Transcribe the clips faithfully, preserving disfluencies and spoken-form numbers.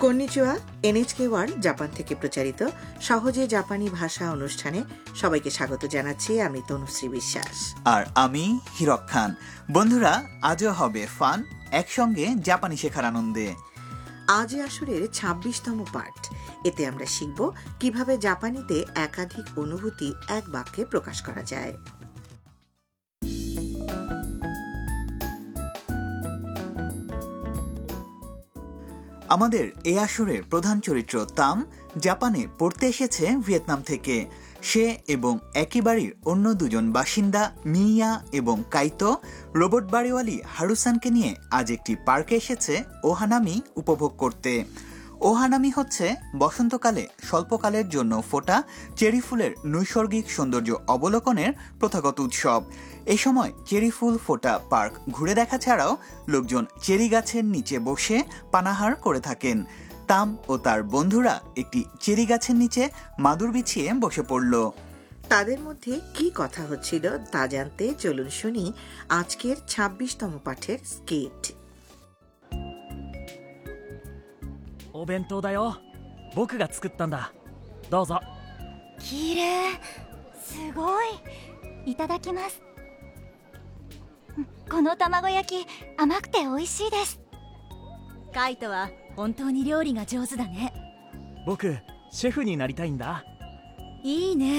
Konnichiwa NHK world Japan থেকে প্রচারিত সহজে জাপানি ভাষা অনুষ্ঠানে সবাইকে স্বাগত জানাচ্ছি। আমি তনুশ্রী বিশ্বাস আর আমি হিরক খান। বন্ধুরা, আজও হবে ফান, একসঙ্গে জাপানি শেখার আনন্দে। আজ আসরের ছাব্বিশতম পাঠ। এতে আমরা শিখব কিভাবে জাপানিতে একাধিক অনুভূতি এক বাক্যে প্রকাশ করা যায়। আমাদের এই আসরের প্রধান চরিত্র তাম জাপানে পড়তে এসেছে ভিয়েতনাম থেকে। সে এবং একই বাড়ির অন্য দুজন বাসিন্দা মিয়া এবং কাইতো রোবট বাড়িওয়ালি হারুসানকে নিয়ে আজ একটি পার্কে এসেছে ওহানামি উপভোগ করতে। ওহানামি হচ্ছে বসন্তকালে স্বল্পকালের জন্য ফোটা চেরি ফুলের নৈসর্গিক সৌন্দর্য অবলোকনের প্রথাগত উৎসব। এই সময় চেরি ফুল ফোটা পার্ক ঘুরে দেখা ছাড়াও লোকজন চেরি গাছের নিচে বসে পানাহার করে থাকেন। তাম ও তার বন্ধুরা একটি চেরি গাছের নিচে মাদুর বিছিয়ে বসে পড়ল। তাদের মধ্যে কি কথা হচ্ছিল তা জানতে চলুন শুনি আজকের ছাব্বিশতম পাঠের স্কেট। お弁当だよ。僕が作ったんだ。どうぞ。 きれい、すごい。いただきます。この卵焼き甘くて美味しいです。カイトは本当に料理が上手だね。 僕シェフになりたいんだ。 いいね。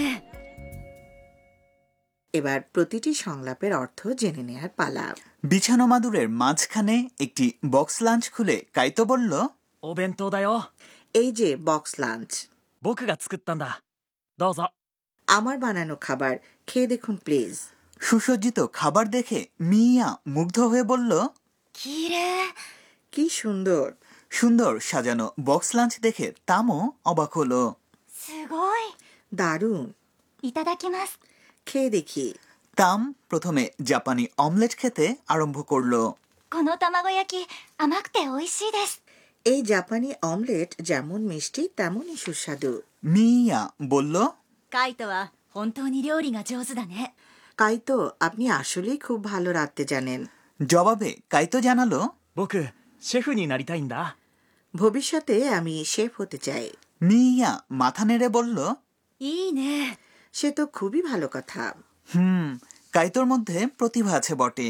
এবার প্রতিটি সংলাপের অর্থ জেনে নেয়ার পালা। বিছানো মাদুরের মাঝখানে একটি বক্স লাঞ্চ খুলে কাইতো বলল, お弁当だよ。 এই যে বক্স লাঞ্চ, 僕が作ったんだ。どうぞ。 আমার বানানো খাবার, খেয়ে দেখুন প্লিজ। সুসজ্জিত খাবার দেখে মিয়া মুগ্ধ হয়ে বলল, きれい。 কি সুন্দর। সুন্দর সাজানো বক্স লাঞ্চ দেখে তামও অবাক হলো। すごい。 দারুণ। いただきます。 খেয়ে দেখি। তাম প্রথমে জাপানি অমলেট খেতে আরম্ভ করলো। この卵焼き甘くて美味しいです。 এই জাপানি অমলেট যেমন মিষ্টি তেমনই সুস্বাদু। মিয়া বলল, カイトは本当に料理が上手だね。 কাইতো, আপনি আসলেই খুব ভালো রাঁধতে জানেন। জবাবে কাইতো জানালো, 僕シェフになりたいんだ。 ভবিষ্যতে আমি শেফ হতে চাই। মিয়া মাথা নেড়ে বলল, いいね。 সে তো খুবই ভালো কথা। হুম, কাইতোর মধ্যে প্রতিভা আছে বটে।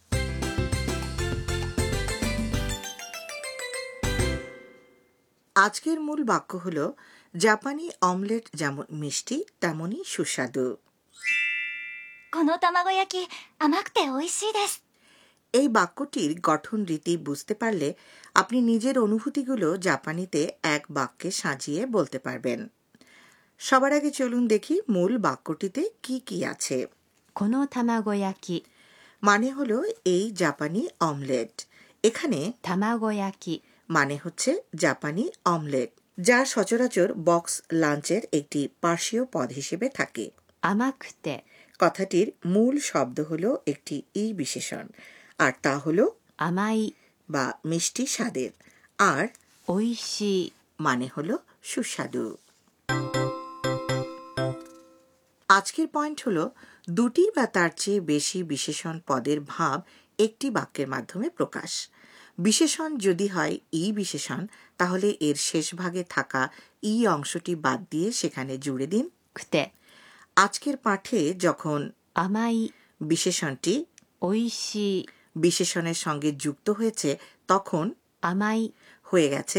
আজকের মূল বাক্য হল, জাপানি অমলেট যেমন মিষ্টি তেমনই সুস্বাদু। この卵焼き甘くて美味しいです。 এই বাক্যটির গঠন রীতি বুঝতে পারলে আপনি নিজের অনুভূতিগুলো জাপানিতে এক বাক্যে সাজিয়ে বলতে পারবেন। সবার আগে চলুন দেখি মূল বাক্যটিতে কি কি আছে। この卵焼き মানে হলো এই জাপানি অমলেট। এখানে 卵焼き মানে হচ্ছে জাপানি অমলেট, যা সচরাচর বক্স লাঞ্চের একটি পার্শ্বীয় পদ হিসেবে থাকে। 甘くて কথাটির মূল শব্দ হলো একটি ই বিশেষণ, আর তা হলো 甘い বা মিষ্টি স্বাদের, আর 美味しい মানে হলো সুস্বাদু। আজকের পয়েন্ট হলো দুটি বা তার চেয়ে বেশি বিশেষণ পদের ভাব একটি বাক্যের মাধ্যমে প্রকাশ। বিশেষণ যদি হয় ই বিশেষণ, তাহলে এর শেষ ভাগে থাকা ই অংশটি বাদ দিয়ে সেখানে জুড়ে দিন くて আজকের পাঠে যখন 甘い বিশেষণটি 美味しい বিশেষণের সঙ্গে যুক্ত হয়েছে তখন 甘い হয়ে গেছে